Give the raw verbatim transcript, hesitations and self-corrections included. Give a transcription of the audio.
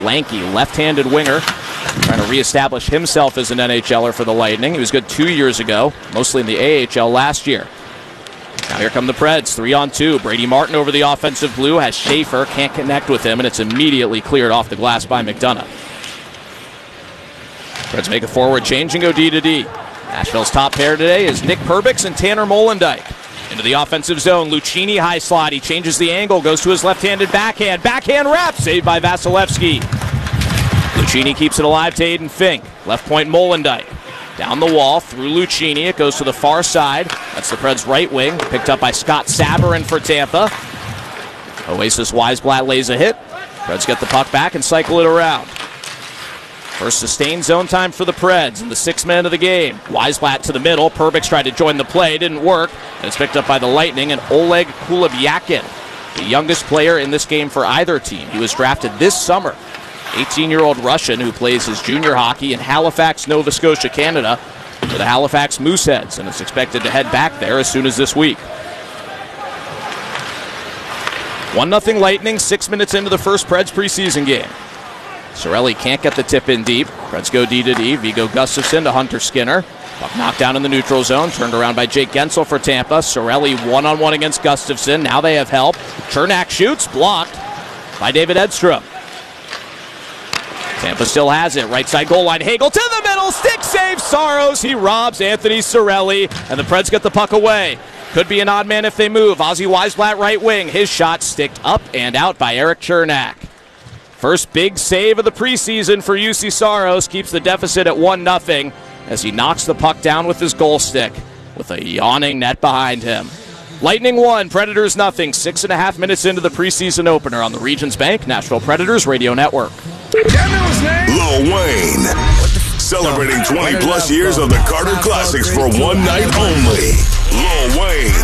Lanky, left-handed winger, trying to reestablish himself as an N H L er for the Lightning. He was good two years ago, mostly in the A H L last year. Now here come the Preds, three on two. Brady Martin over the offensive blue, has Schaefer, can't connect with him, and it's immediately cleared off the glass by McDonough. Preds make a forward change and go D to D. Nashville's top pair today is Nick Perbix and Tanner Molendyk. Into the offensive zone, Lucchini high slot. He changes the angle, goes to his left-handed backhand. Backhand wrap, saved by Vasilevsky. Lucchini keeps it alive to Aiden Fink. Left point Molendyk. Down the wall, through Lucchini. It goes to the far side. That's the Preds' right wing. Picked up by Scott Saberin for Tampa. Oasis Weisblatt lays a hit. Preds get the puck back and cycle it around. First sustained zone time for the Preds in the sixth minute of the game. Weisblatt to the middle. Perbix tried to join the play. Didn't work. And it's picked up by the Lightning and Oleg Kulibyakin, the youngest player in this game for either team. He was drafted this summer. eighteen-year-old Russian who plays his junior hockey in Halifax, Nova Scotia, Canada, for the Halifax Mooseheads, and is expected to head back there as soon as this week. one nothing Lightning, six minutes into the first Preds preseason game. Cirelli can't get the tip in deep. Preds go D to D. Viggo Gustafsson to Hunter Skinner. Puck knocked down in the neutral zone. Turned around by Jake Gensel for Tampa. Cirelli one-on-one against Gustafsson. Now they have help. Chernak shoots. Blocked by David Edstrom. Tampa still has it. Right side goal line. Hagel to the middle. Stick save. Saros. He robs Anthony Cirelli. And the Preds get the puck away. Could be an odd man if they move. Ozzy Weisblatt right wing. His shot sticked up and out by Eric Chernak. First big save of the preseason for U C Saros. Keeps the deficit at one nothing as he knocks the puck down with his goal stick with a yawning net behind him. Lightning one, Predators nothing. Six and a half minutes into the preseason opener on the Regions Bank Nashville Predators Radio Network. Lil Wayne, celebrating twenty plus years of the Carter Classics for one night only. Lil Wayne.